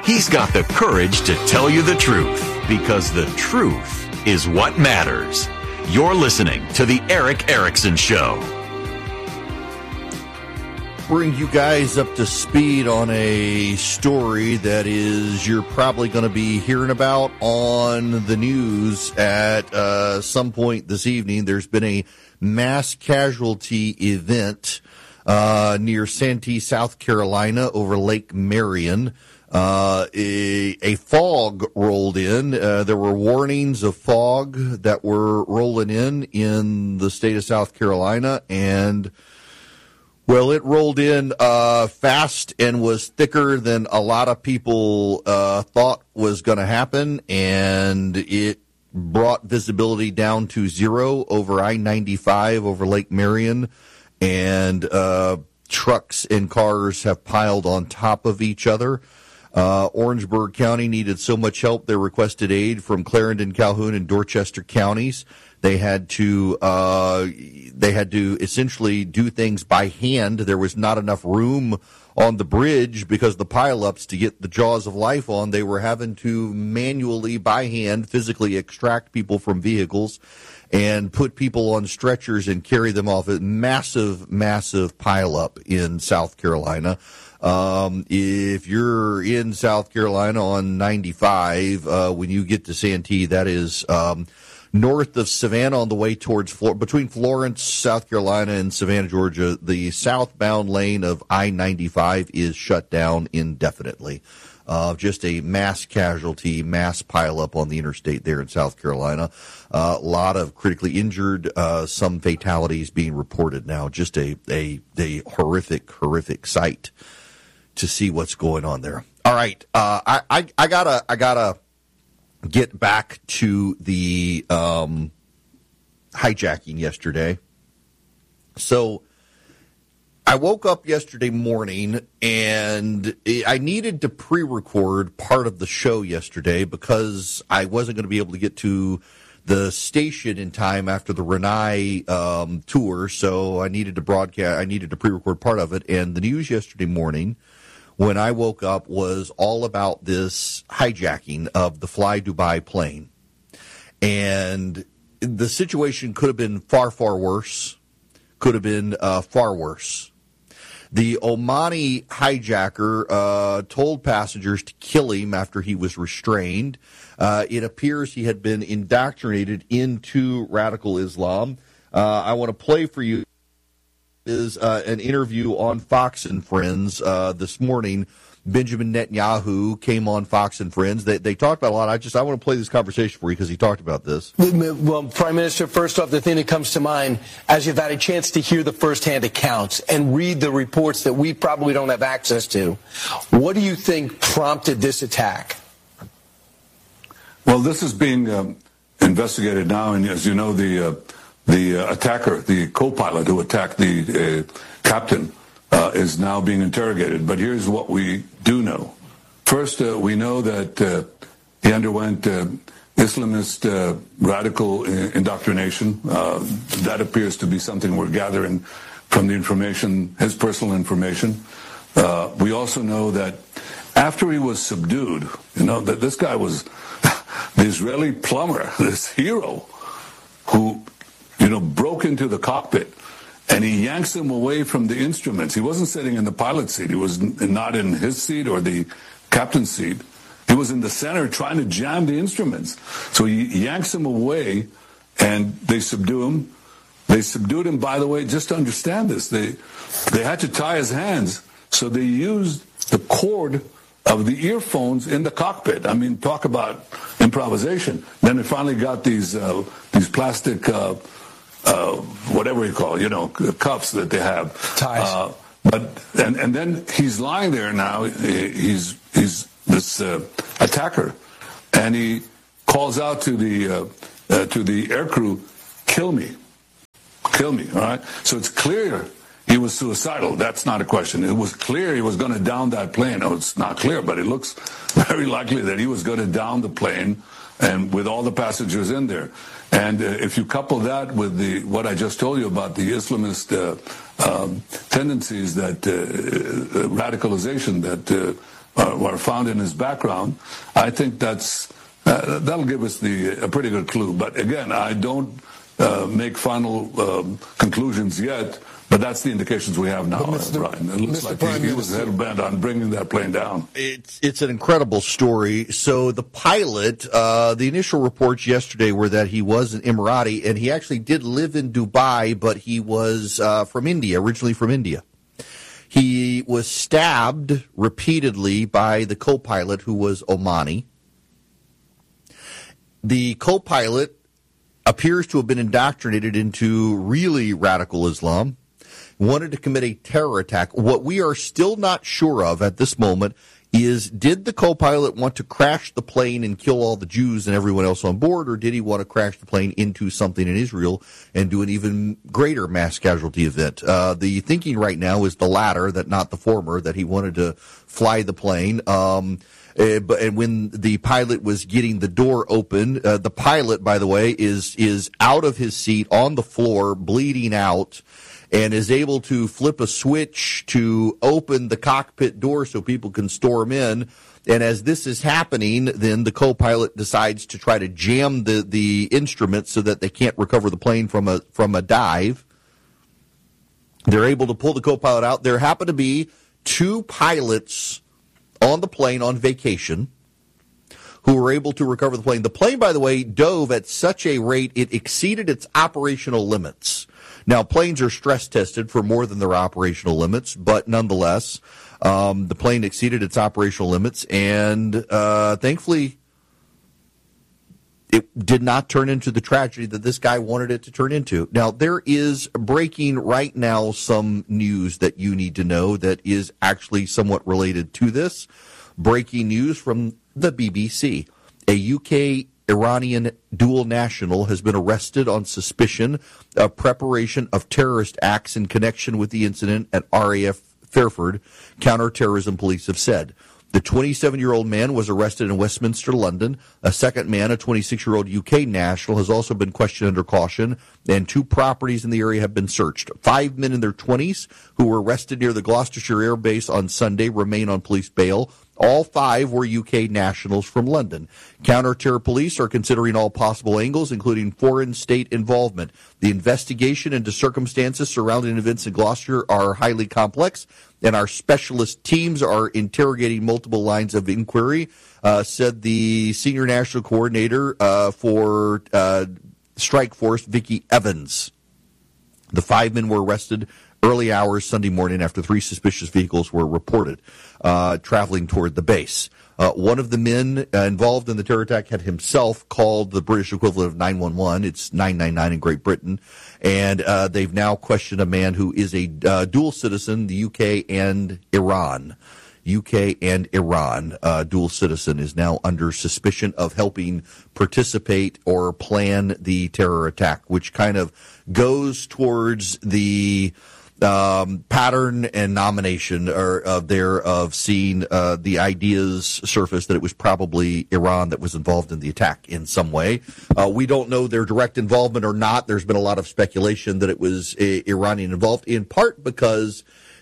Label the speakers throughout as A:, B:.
A: He's got the courage to tell you the truth, because the truth is what matters. You're listening to The Erick Erickson Show.
B: Bring you guys up to speed on a story that you're probably going to be hearing about on the news at some point this evening. There's been a mass casualty event near Santee, South Carolina, over Lake Marion. A fog rolled in. There were warnings of fog that were rolling in the state of South Carolina, and well, it rolled in fast and was thicker than a lot of people thought was going to happen, and it brought visibility down to zero over I-95 over Lake Marion, and trucks and cars have piled on top of each other. Orangeburg County needed so much help they requested aid from Clarendon, Calhoun, and Dorchester counties. They had to essentially do things by hand. There was not enough room on the bridge because the pileups to get the jaws of life on. They were having to manually, by hand, physically extract people from vehicles and put people on stretchers and carry them off. A massive, massive pileup in South Carolina. If you're in South Carolina on 95, when you get to Santee, that is north of Savannah on the way towards between Florence, South Carolina, and Savannah, Georgia, the southbound lane of I-95 is shut down indefinitely. Just a mass casualty, mass pileup on the interstate there in South Carolina. A lot of critically injured, some fatalities being reported now. Just a horrific sight to see what's going on there. All right, I gotta get back to the hijacking yesterday. So I woke up yesterday morning and I needed to pre-record part of the show yesterday because I wasn't going to be able to get to the station in time after the Renai tour, so I needed to pre-record part of it. And the news yesterday morning, when I woke up, was all about this hijacking of the Fly Dubai plane. And the situation could have been far, far worse. Could have been far worse. The Omani hijacker told passengers to kill him after he was restrained. It appears he had been indoctrinated into radical Islam. I want to play for you is an interview on Fox and Friends this morning. Benjamin Netanyahu came on Fox and Friends. They talked about a lot. I want to play this conversation for you because he talked about this.
C: Well, Prime Minister, first off, the thing that comes to mind, as you've had a chance to hear the firsthand accounts and read the reports that we probably don't have access to, what do you think prompted this attack?
D: Well, this is being investigated now, and as you know, the attacker, the co-pilot who attacked the captain, is now being interrogated. But here's what we do know. First, we know that he underwent Islamist radical indoctrination. That appears to be something we're gathering from the information, his personal information. We also know that after he was subdued, that this guy was the Israeli plumber, this hero who broke into the cockpit, and he yanks him away from the instruments. He wasn't sitting in the pilot's seat. He was not in his seat or the captain's seat. He was in the center trying to jam the instruments. So he yanks him away, and they subdue him. They subdued him, by the way, just to understand this. They had to tie his hands, so they used the cord of the earphones in the cockpit. I mean, talk about improvisation. Then they finally got these plastic whatever you call it, cuffs that they have.
C: Ties.
D: And then he's lying there now. He's this attacker, and he calls out to the aircrew, "Kill me, kill me!" All right. So it's clear he was suicidal. That's not a question. It was clear he was going to down that plane. Oh, it's not clear, but it looks very likely that he was going to down the plane, and with all the passengers in there. And if you couple that with what I just told you about the Islamist tendencies, that radicalization that were found in his background, I think that'll give us a pretty good clue. But again, I don't make final conclusions yet. But that's the indications we have now, Brian. It looks like he was hell-bent on bringing that plane down.
B: It's an incredible story. So the pilot, the initial reports yesterday were that he was an Emirati, and he actually did live in Dubai, but he was from India, originally from India. He was stabbed repeatedly by the co-pilot, who was Omani. The co-pilot appears to have been indoctrinated into really radical Islam, wanted to commit a terror attack. What we are still not sure of at this moment is, did the co-pilot want to crash the plane and kill all the Jews and everyone else on board, or did he want to crash the plane into something in Israel and do an even greater mass casualty event? The thinking right now is the latter, that not the former, that he wanted to fly the plane. And when the pilot was getting the door open, the pilot, by the way, is out of his seat on the floor, bleeding out, and is able to flip a switch to open the cockpit door so people can storm in. And as this is happening, then the co-pilot decides to try to jam the instruments so that they can't recover the plane from a dive. They're able to pull the co-pilot out. There happen to be two pilots on the plane on vacation who were able to recover the plane. The plane, by the way, dove at such a rate it exceeded its operational limits. Now, planes are stress tested for more than their operational limits, but nonetheless, the plane exceeded its operational limits, and thankfully, it did not turn into the tragedy that this guy wanted it to turn into. Now, there is breaking right now some news that you need to know that is actually somewhat related to this. Breaking news from the BBC. A UK Iranian dual national has been arrested on suspicion of preparation of terrorist acts in connection with the incident at RAF Fairford, counterterrorism police have said. The 27-year-old man was arrested in Westminster, London. A second man, a 26-year-old UK national, has also been questioned under caution, and two properties in the area have been searched. 5 men in their 20s who were arrested near the Gloucestershire Air Base on Sunday remain on police bail. All 5 were UK nationals from London. Counter-terror police are considering all possible angles, including foreign state involvement. The investigation into circumstances surrounding events in Gloucester are highly complex, and our specialist teams are interrogating multiple lines of inquiry, said the senior national coordinator for Strike Force, Vicky Evans. The 5 men were arrested early hours Sunday morning after 3 suspicious vehicles were reported traveling toward the base. One of the men involved in the terror attack had himself called the British equivalent of 911. It's 999 in Great Britain. And they've now questioned a man who is a dual citizen, the UK and Iran. UK and Iran, dual citizen, is now under suspicion of helping participate or plan the terror attack, which kind of goes towards the pattern and nomination of seeing the ideas surface that it was probably Iran that was involved in the attack in some way. We don't know their direct involvement or not. There's been a lot of speculation that it was Iranian involved, in part because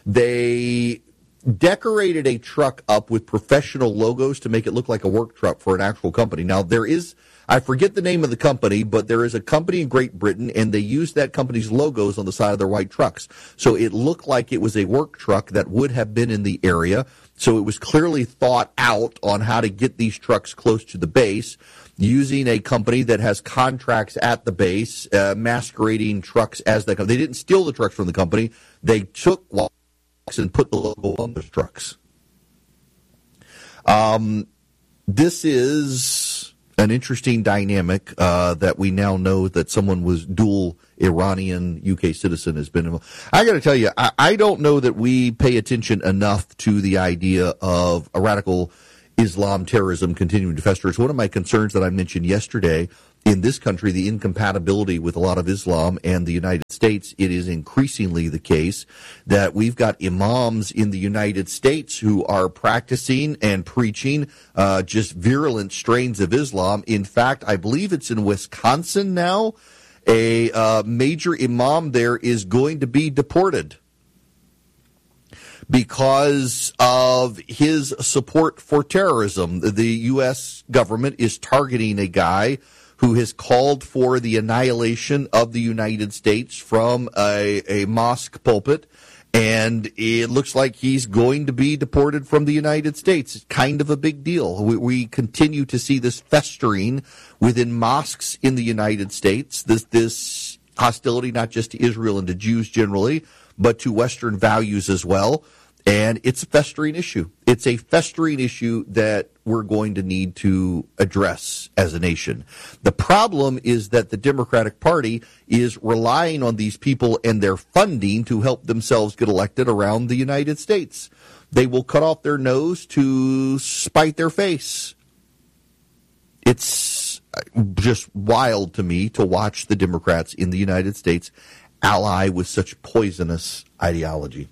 B: they decorated a truck up with professional logos to make it look like a work truck for an actual company. Now, I forget the name of the company, but there is a company in Great Britain, and they used that company's logos on the side of their white trucks. So it looked like it was a work truck that would have been in the area. So it was clearly thought out on how to get these trucks close to the base, using a company that has contracts at the base, masquerading trucks as that company. They didn't steal the trucks from the company. They took and put the logo on those trucks. This is an interesting dynamic that we now know that someone was dual Iranian UK citizen has been involved. I got to tell you, I don't know that we pay attention enough to the idea of a radical Islam terrorism continuing to fester. It's one of my concerns that I mentioned yesterday. In this country, the incompatibility with a lot of Islam and the United States, it is increasingly the case that we've got imams in the United States who are practicing and preaching just virulent strains of Islam. In fact, I believe it's in Wisconsin now. A major imam there is going to be deported because of his support for terrorism. The U.S. government is targeting a guy who has called for the annihilation of the United States from a mosque pulpit, and it looks like he's going to be deported from the United States. It's kind of a big deal. We continue to see this festering within mosques in the United States, this hostility not just to Israel and to Jews generally, but to Western values as well. And it's a festering issue. It's a festering issue that we're going to need to address as a nation. The problem is that the Democratic Party is relying on these people and their funding to help themselves get elected around the United States. They will cut off their nose to spite their face. It's just wild to me to watch the Democrats in the United States ally with such poisonous ideology.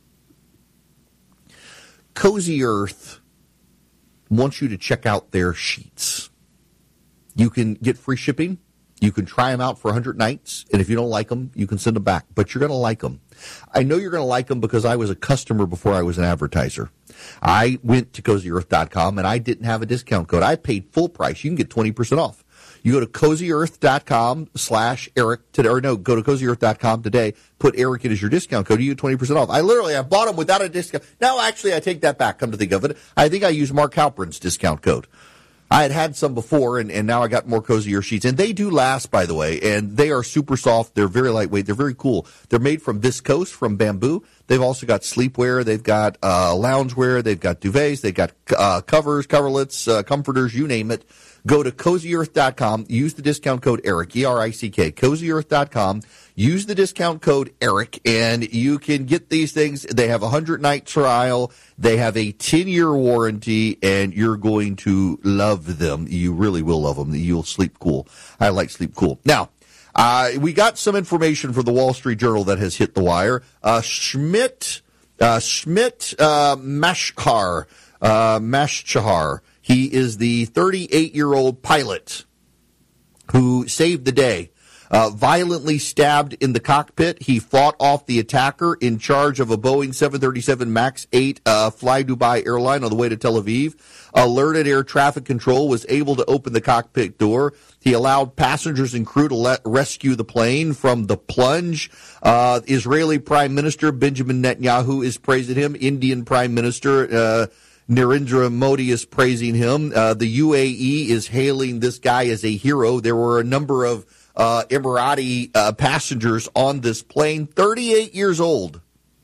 B: Cozy Earth wants you to check out their sheets. You can get free shipping. You can try them out for 100 nights, and if you don't like them, you can send them back. But you're going to like them. I know you're going to like them because I was a customer before I was an advertiser. I went to CozyEarth.com, and I didn't have a discount code. I paid full price. You can get 20% off. You go to CozyEarth.com/Eric today, or no, go to CozyEarth.com today, put Eric in as your discount code, you get 20% off. I bought them without a discount. No, actually, I take that back, come to think of it. I think I used Mark Halperin's discount code. I had some before, and now I got more Cozy Earth sheets. And they do last, by the way, and they are super soft. They're very lightweight. They're very cool. They're made from viscose, from bamboo. They've also got sleepwear. They've got loungewear. They've got duvets. They've got covers, coverlets, comforters, you name it. Go to CozyEarth.com. Use the discount code ERIC, E-R-I-C-K, CozyEarth.com. Use the discount code ERIC, and you can get these things. They have a 100-night trial. They have a 10-year warranty, and you're going to love them. You really will love them. You'll sleep cool. I like sleep cool. Now, we got some information from the Wall Street Journal that has hit the wire. Schmidt Mashchahar. He is the 38-year-old pilot who saved the day. Violently stabbed in the cockpit, he fought off the attacker in charge of a Boeing 737 MAX 8 Fly Dubai airline on the way to Tel Aviv. Alerted air traffic control, was able to open the cockpit door. He allowed passengers and crew to rescue the plane from the plunge. Israeli Prime Minister Benjamin Netanyahu is praising him. Indian Prime Minister Narendra Modi is praising him. The UAE is hailing this guy as a hero. There were a number of Emirati passengers on this plane, 38 years old.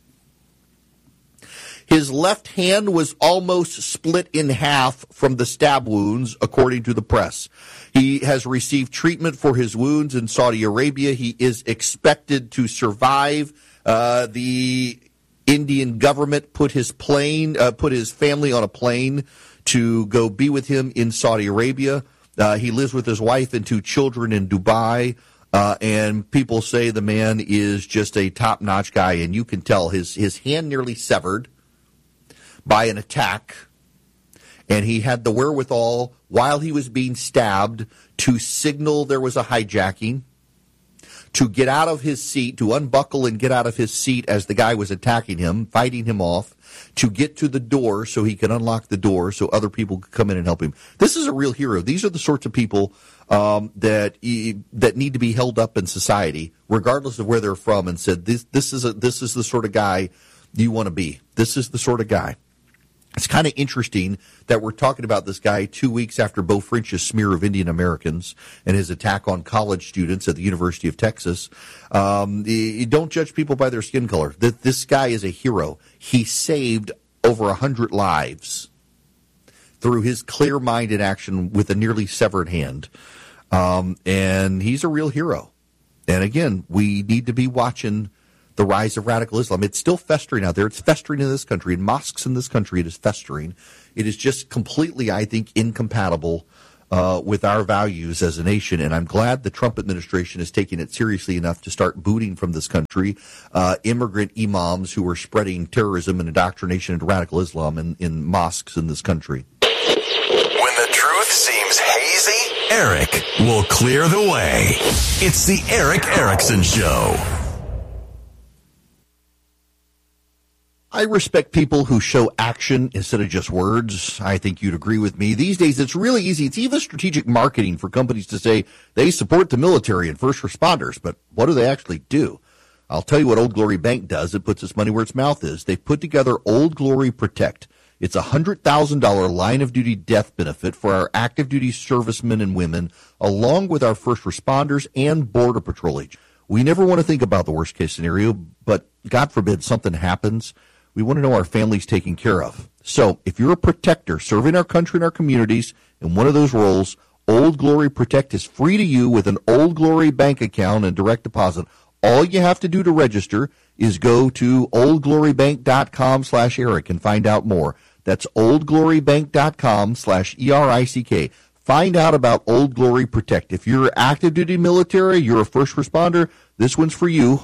B: His left hand was almost split in half from the stab wounds, according to the press. He has received treatment for his wounds in Saudi Arabia. He is expected to survive. The Indian government put his family on a plane to go be with him in Saudi Arabia. He lives with his wife and 2 children in Dubai, and people say the man is just a top-notch guy, and you can tell his hand nearly severed by an attack, and he had the wherewithal, while he was being stabbed, to signal there was a hijacking, to get out of his seat, to unbuckle and get out of his seat as the guy was attacking him, fighting him off, to get to the door so he could unlock the door so other people could come in and help him. This is a real hero. These are the sorts of people that need to be held up in society, regardless of where they're from, and said, this is the sort of guy you want to be. This is the sort of guy. It's kind of interesting that we're talking about this guy 2 weeks after Beau French's smear of Indian Americans and his attack on college students at the University of Texas. You don't judge people by their skin color. This guy is a hero. He saved over 100 lives through his clear-minded action with a nearly severed hand. And he's a real hero. And again, we need to be watching the rise of radical Islam. It's still festering out there. It's festering in this country. In mosques in this country, it is festering. It is just completely, I think, incompatible with our values as a nation. And I'm glad the Trump administration is taking it seriously enough to start booting from this country immigrant imams who are spreading terrorism and indoctrination into radical Islam in mosques in this country.
A: When the truth seems hazy, Eric will clear the way. It's the Eric Erickson Show.
B: I respect people who show action instead of just words. I think you'd agree with me. These days, it's really easy. It's even strategic marketing for companies to say they support the military and first responders, but what do they actually do? I'll tell you what Old Glory Bank does. It puts its money where its mouth is. They've put together Old Glory Protect. It's a $100,000 line-of-duty death benefit for our active-duty servicemen and women, along with our first responders and Border Patrol agents. We never want to think about the worst-case scenario, but God forbid something happens. We want to know our family's taken care of. So if you're a protector serving our country and our communities in one of those roles, Old Glory Protect is free to you with an Old Glory bank account and direct deposit. All you have to do to register is go to oldglorybank.com/Eric and find out more. That's oldglorybank.com/ERICK. Find out about Old Glory Protect. If you're active duty military, you're a first responder, this one's for you.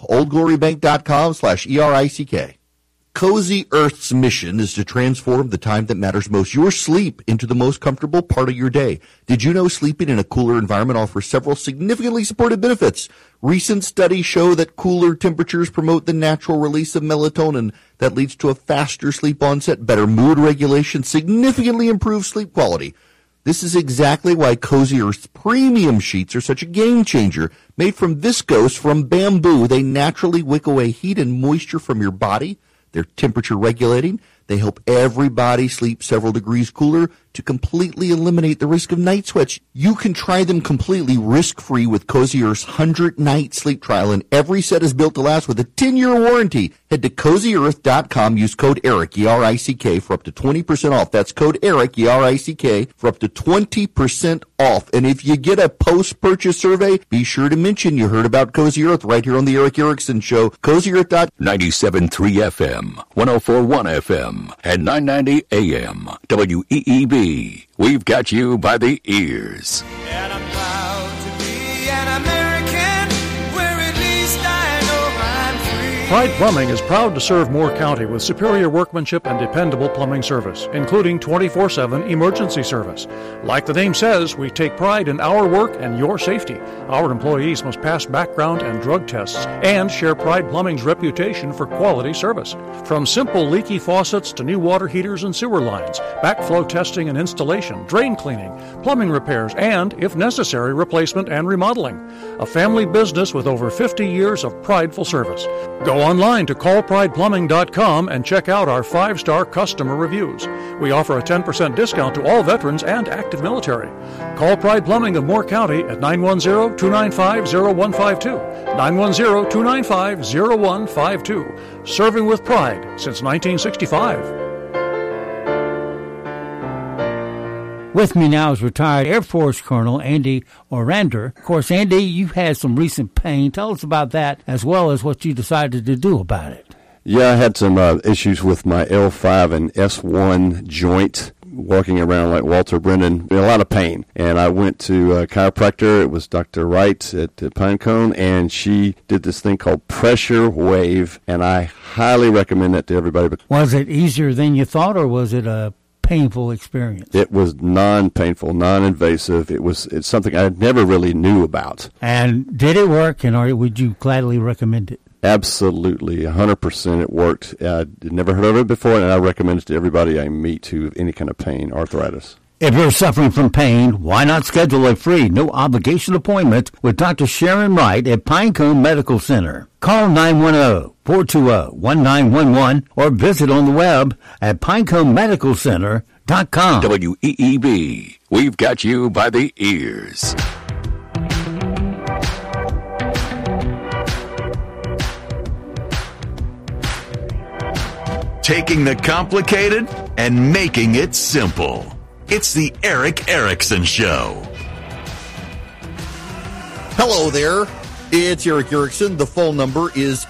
B: oldglorybank.com/ERICK. Cozy Earth's mission is to transform the time that matters most, your sleep, into the most comfortable part of your day. Did you know sleeping in a cooler environment offers several significantly supported benefits? Recent studies show that cooler temperatures promote the natural release of melatonin that leads to a faster sleep onset, better mood regulation, significantly improved sleep quality. This is exactly why Cozy Earth's premium sheets are such a game changer. Made from viscose from bamboo, they naturally wick away heat and moisture from your body. They're temperature regulating. They help everybody sleep several degrees cooler to completely eliminate the risk of night sweats. You can try them completely risk-free with Cozy Earth's 100-night sleep trial, and every set is built to last with a 10-year warranty. Head to CozyEarth.com. Use code ERIC, E-R-I-C-K, for up to 20% off. That's code ERIC, E-R-I-C-K, for up to 20% off. And if you get a post-purchase survey, be sure to mention you heard about Cozy Earth right here on the Eric Erickson Show. CozyEarth.com.
E: 97.3 FM, 104.1 FM, and 990 AM, WEEB. We've got you by the ears.
F: And I'm proud to be an American, where at least I know I'm free.
G: Pride Plumbing is proud to serve Moore County with superior workmanship and dependable plumbing service, including 24/7 emergency service. Like the name says, we take pride in our work and your safety. Our employees must pass background and drug tests and share Pride Plumbing's reputation for quality service. From simple leaky faucets to new water heaters and sewer lines, backflow testing and installation, drain cleaning, plumbing repairs, and, if necessary, replacement and remodeling. A family business with over 50 years of prideful service. Go online to callprideplumbing.com and check out our 5-star customer reviews. We offer a 10% discount to all veterans and active military. Call Pride Plumbing of Moore County at 910-295-0152. 910-295-0152. Serving with pride since 1965.
H: With me now is retired Air Force Colonel Andy Orander. Of course, Andy, you've had some recent pain. Tell us about that, as well as what you decided to do about it.
I: Yeah, I had some issues with my L5 and S1 joint, walking around like Walter Brennan, in a lot of pain. And I went to a chiropractor. It was Dr. Wright at Pinecone, and she did this thing called Pressure Wave, and I highly recommend that to everybody.
H: Was it easier than you thought, or was it a painful experience?
I: It was non-painful, non-invasive. It's something I never really knew about.
H: And did it work, and would you gladly recommend it?
I: Absolutely, 100% it worked. I'd never heard of it before, and I recommend it to everybody I meet who have any kind of pain, arthritis.
H: If you're suffering from pain, why not schedule a free, no-obligation appointment with Dr. Sharon Wright at Pinecone Medical Center? Call 910-420-1911 or visit on the web at pineconemedicalcenter.com.
E: WEEB. We've got you by the ears.
A: Taking the complicated and making it simple. It's the Eric Erickson Show.
B: Hello there. It's Eric Erickson. The phone number is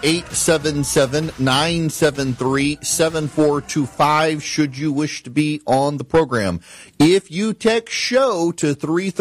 B: 877-973-7425 should you wish to be on the program. If you text SHOW to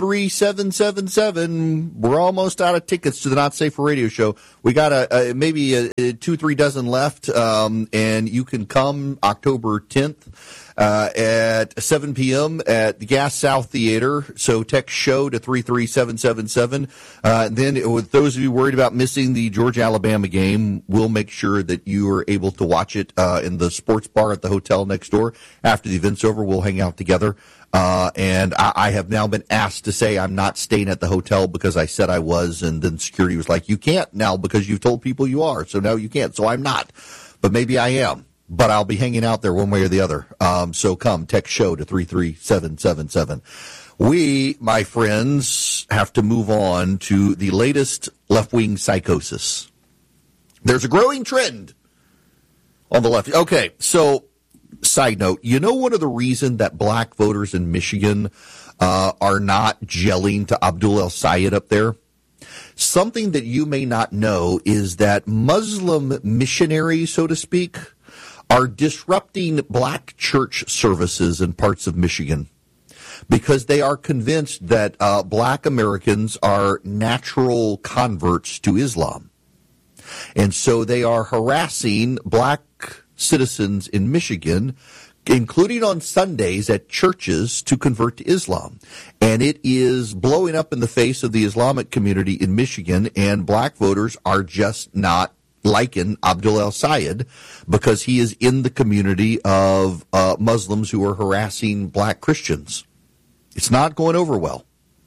B: 33777, we're almost out of tickets to the Not Safe for Radio show. We got maybe 2-3 dozen left, and you can come October 10th. at 7 p.m. at the Gas South Theater. So text SHOW to 33777. Then with those of you worried about missing the Georgia-Alabama game, we'll make sure that you are able to watch it in the sports bar at the hotel next door. After the event's over, we'll hang out together. And I have now been asked to say I'm not staying at the hotel because I said I was, and then security was like, you can't now because you've told people you are, so now you can't. So I'm not. But maybe I am. But I'll be hanging out there one way or the other. So come, text SHOW to 33777. We, my friends, have to move on to the latest left-wing psychosis. There's a growing trend on the left. Okay, so side note, you know one of the reasons that black voters in Michigan are not gelling to Abdul El-Sayed up there? Something that you may not know is that Muslim missionaries, so to speak, are disrupting black church services in parts of Michigan because they are convinced that black Americans are natural converts to Islam. And so they are harassing black citizens in Michigan, including on Sundays at churches, to convert to Islam. And it is blowing up in the face of the Islamic community in Michigan, and black voters are just not liking Abdul El-Sayed because he is in the community of Muslims who are harassing black Christians. It's not going over well.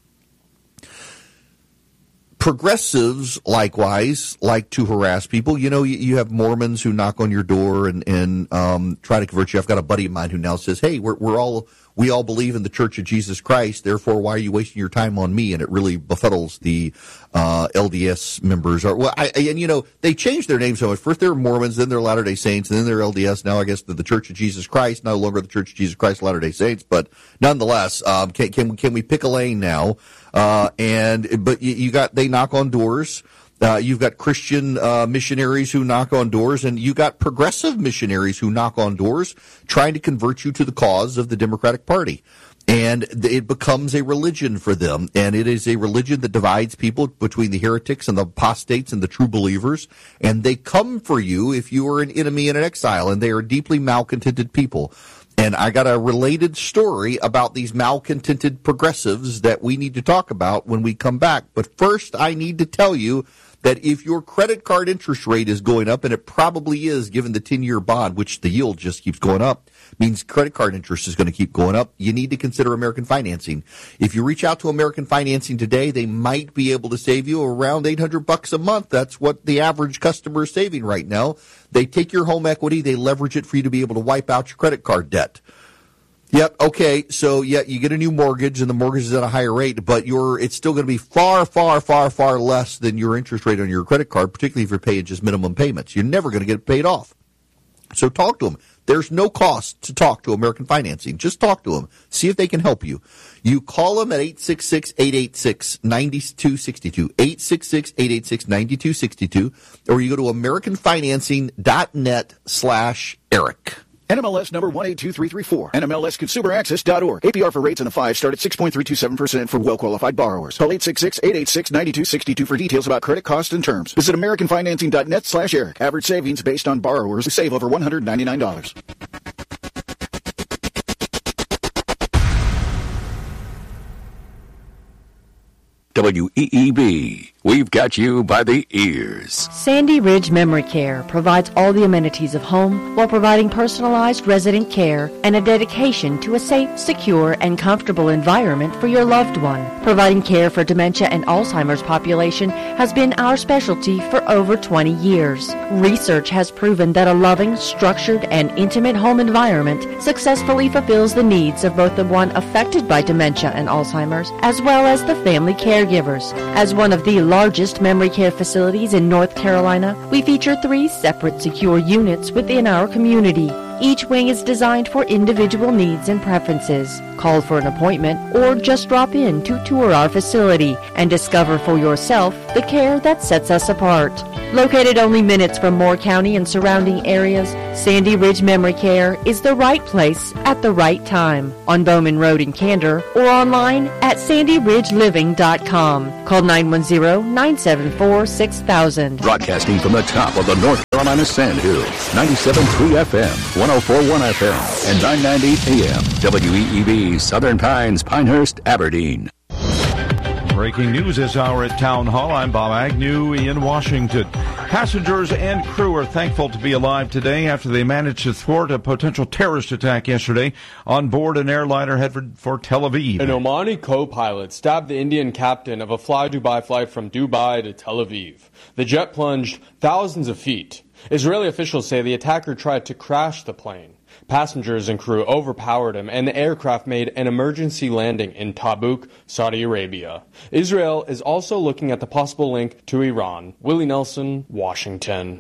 B: Progressives, likewise, like to harass people. You know, you have Mormons who knock on your door and try to convert you. I've got a buddy of mine who now says, hey, we all believe in the Church of Jesus Christ, therefore why are you wasting your time on me? And it really befuddles the LDS members. They changed their names so much. First they're Mormons, then they're Latter-day Saints, and then they're LDS. Now I guess they're the Church of Jesus Christ, no longer the Church of Jesus Christ, Latter-day Saints. But nonetheless, can we pick a lane now? But they knock on doors. You've got Christian missionaries who knock on doors, and you got progressive missionaries who knock on doors trying to convert you to the cause of the Democratic Party. And it becomes a religion for them, and it is a religion that divides people between the heretics and the apostates and the true believers, and they come for you if you are an enemy and an exile, and they are deeply malcontented people. And I got a related story about these malcontented progressives that we need to talk about when we come back. But first, I need to tell you that if your credit card interest rate is going up, and it probably is given the 10-year bond, which the yield just keeps going up, means credit card interest is going to keep going up, you need to consider American Financing. If you reach out to American Financing today, they might be able to save you around $800 a month. That's what the average customer is saving right now. They take your home equity, they leverage it for you to be able to wipe out your credit card debt. Yep. Okay. So you get a new mortgage, and the mortgage is at a higher rate, but it's still going to be far, far, far, far less than your interest rate on your credit card, particularly if you're paying just minimum payments. You're never going to get it paid off. So talk to them. There's no cost to talk to American Financing. Just talk to them. See if they can help you. You call them at 866-886-9262, 866-886-9262, or you go to AmericanFinancing.net/Eric.
J: NMLS number 182334. NMLSConsumerAccess.org. APR for rates in a 5 start at 6.327% for well-qualified borrowers. Call 866-886-9262 for details about credit costs and terms. Visit AmericanFinancing.net/Eric. Average savings based on borrowers who save over $199.
E: WEEB. We've got you by the ears.
K: Sandy Ridge Memory Care provides all the amenities of home while providing personalized resident care and a dedication to a safe, secure, and comfortable environment for your loved one. Providing care for dementia and Alzheimer's population has been our specialty for over 20 years. Research has proven that a loving, structured, and intimate home environment successfully fulfills the needs of both the one affected by dementia and Alzheimer's, as well as the family caregivers. As one of the largest memory care facilities in North Carolina, we feature 3 separate secure units within our community. Each wing is designed for individual needs and preferences. Call for an appointment or just drop in to tour our facility and discover for yourself the care that sets us apart. Located only minutes from Moore County and surrounding areas, Sandy Ridge Memory Care is the right place at the right time. On Bowman Road in Candor or online at sandyridgeliving.com. Call 910-974-6000.
E: Broadcasting from the top of the North Carolina Sand Hills, 97.3 FM, 104.1 FM, and 990 AM. WEEB, Southern Pines, Pinehurst, Aberdeen.
L: Breaking news this hour at Town Hall. I'm Bob Agnew in Washington. Passengers and crew are thankful to be alive today after they managed to thwart a potential terrorist attack yesterday on board an airliner headed for Tel Aviv.
M: An Omani co-pilot stabbed the Indian captain of a Fly Dubai flight from Dubai to Tel Aviv. The jet plunged thousands of feet. Israeli officials say the attacker tried to crash the plane. Passengers and crew overpowered him, and the aircraft made an emergency landing in Tabuk, Saudi Arabia. Israel is also looking at the possible link to Iran. Willie Nelson, Washington.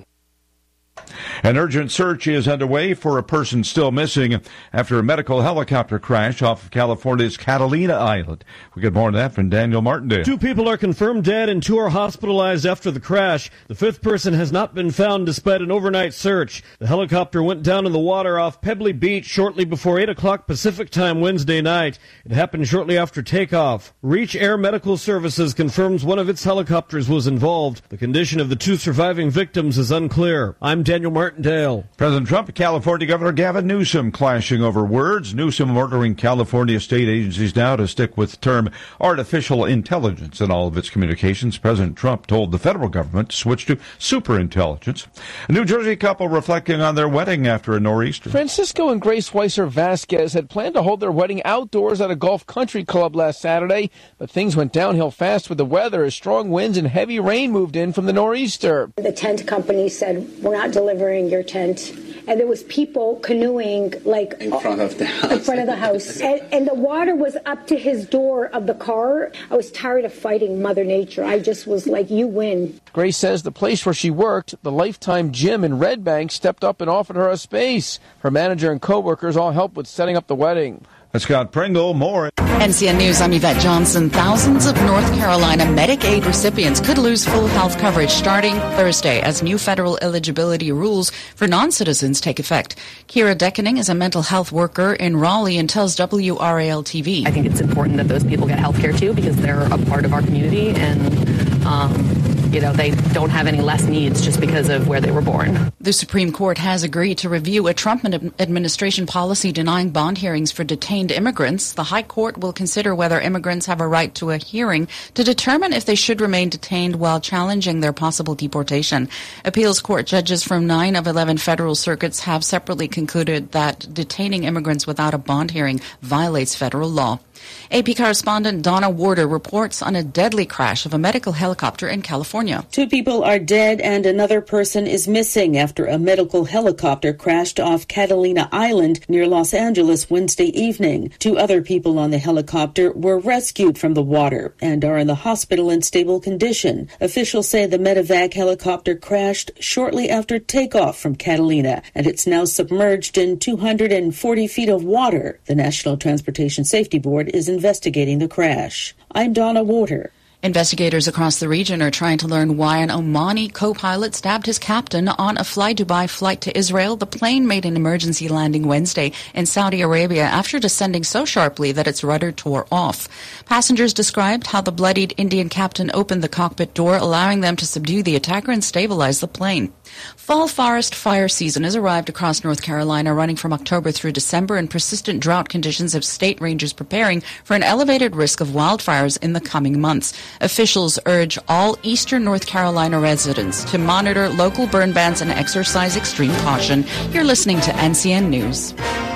L: An urgent search is underway for a person still missing after a medical helicopter crash off of California's Catalina Island. We get more on that from Daniel Martindale.
N: 2 people are confirmed dead and 2 are hospitalized after the crash. The 5th person has not been found despite an overnight search. The helicopter went down in the water off Pebbly Beach shortly before 8 o'clock Pacific time Wednesday night. It happened shortly after takeoff. Reach Air Medical Services confirms one of its helicopters was involved. The condition of the 2 surviving victims is unclear. I'm Daniel Martindale.
L: President Trump and California Governor Gavin Newsom clashing over words. Newsom ordering California state agencies now to stick with the term artificial intelligence in all of its communications. President Trump told the federal government to switch to superintelligence. A New Jersey couple reflecting on their wedding after a nor'easter.
O: Francisco and Grace Weiser Vasquez had planned to hold their wedding outdoors at a Gulf Country Club last Saturday, but things went downhill fast with the weather as strong winds and heavy rain moved in from the nor'easter.
P: The tent company said, "We're not delivering your tent." And there was people canoeing like in front of the house. And the water was up to his door of the car. I was tired of fighting Mother Nature. I just was like, you win.
O: Grace says the place where she worked, the Lifetime Gym in Red Bank, stepped up and offered her a space. Her manager and co-workers all helped with setting up the wedding.
L: Scott Pringle, more.
Q: NCN News, I'm Yvette Johnson. Thousands of North Carolina Medicaid recipients could lose full health coverage starting Thursday as new federal eligibility rules for non-citizens take effect. Kira Deckening is a mental health worker in Raleigh and tells WRAL-TV.
R: I think it's important that those people get health care too because they're a part of our community and they don't have any less needs just because of where they were born.
Q: The Supreme Court has agreed to review a Trump administration policy denying bond hearings for detained immigrants. The High Court will consider whether immigrants have a right to a hearing to determine if they should remain detained while challenging their possible deportation. Appeals court judges from 9 of 11 federal circuits have separately concluded that detaining immigrants without a bond hearing violates federal law. AP correspondent Donna Warder reports on a deadly crash of a medical helicopter in California.
S: 2 people are dead and another person is missing after a medical helicopter crashed off Catalina Island near Los Angeles Wednesday evening. 2 other people on the helicopter were rescued from the water and are in the hospital in stable condition. Officials say the medevac helicopter crashed shortly after takeoff from Catalina, and it's now submerged in 240 feet of water. The National Transportation Safety Board is investigating the crash. I'm Donna Warder.
Q: Investigators across the region are trying to learn why an Omani co-pilot stabbed his captain on a Fly Dubai flight to Israel. The plane made an emergency landing Wednesday in Saudi Arabia after descending so sharply that its rudder tore off. Passengers described how the bloodied Indian captain opened the cockpit door, allowing them to subdue the attacker and stabilize the plane. Fall forest fire season has arrived across North Carolina, running from October through December, and persistent drought conditions have state rangers preparing for an elevated risk of wildfires in the coming months. Officials urge all eastern North Carolina residents to monitor local burn bans and exercise extreme caution. You're listening to NCN News.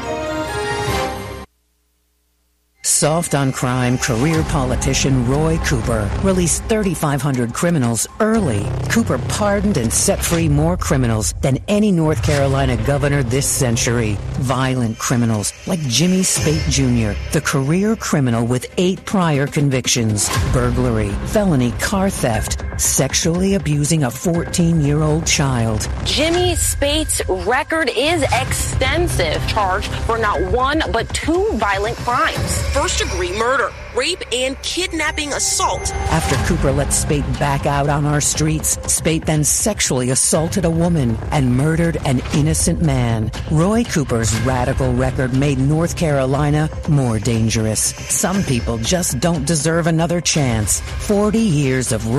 T: Soft on crime, career politician Roy Cooper released 3,500 criminals early. Cooper pardoned and set free more criminals than any North Carolina governor this century. Violent criminals like Jimmy Spate Jr., the career criminal with 8 prior convictions: burglary, felony car theft, sexually abusing a 14-year-old child.
U: Jimmy Spate's record is extensive, charged for not 1 but 2 violent crimes.
V: First-degree murder, rape, and kidnapping assault.
T: After Cooper let Spate back out on our streets, Spate then sexually assaulted a woman and murdered an innocent man. Roy Cooper's radical record made North Carolina more dangerous. Some people just don't deserve another chance. 40 years of Roy Cooper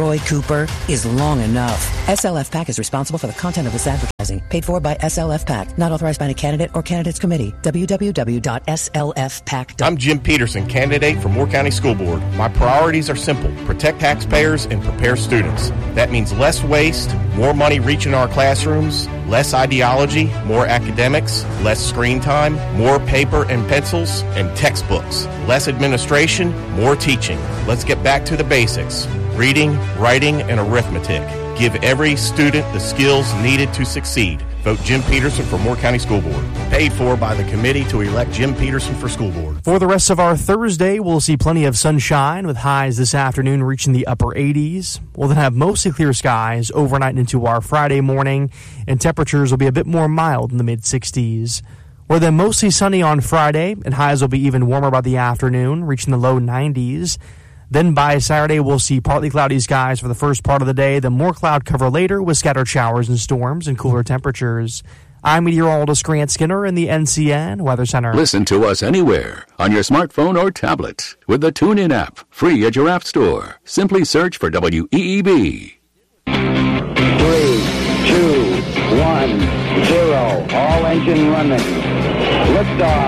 T: Cooper is long enough. SLF PAC is responsible for the content of this advertising. Paid for by SLF PAC. Not authorized by any candidate or candidates committee. www.slfpac.com.
C: I'm Jim Peterson, candidate for Moore County School Board. My priorities are simple. Protect taxpayers and prepare students. That means less waste, more money reaching our classrooms, less ideology, more academics, less screen time, more paper and pencils and textbooks, less administration, more teaching. Let's get back to the basics: reading, writing, and arithmetic. Give every student the skills needed to succeed. Vote Jim Peterson for Moore County School Board. Paid for by the committee to elect Jim Peterson for school board.
D: For the rest of our Thursday, we'll see plenty of sunshine with highs this afternoon reaching the upper 80s. We'll then have mostly clear skies overnight into our Friday morning, and temperatures will be a bit more mild in the mid-60s. We're then mostly sunny on Friday, and highs will be even warmer by the afternoon, reaching the low 90s. Then by Saturday, we'll see partly cloudy skies for the first part of the day, then more cloud cover later with scattered showers and storms and cooler temperatures. I'm meteorologist Grant Skinner in the NCN Weather Center.
E: Listen to us anywhere on your smartphone or tablet with the TuneIn app, free at your app store. Simply search for WEEB.
W: 3, 2, 1, 0. All engine running. Liftoff.